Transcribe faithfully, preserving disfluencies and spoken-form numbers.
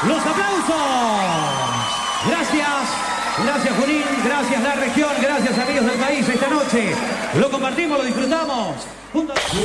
Los aplausos. Gracias. Gracias, Junín. Gracias, la región. Gracias, amigos del país. Esta noche lo compartimos, lo disfrutamos. Junto a...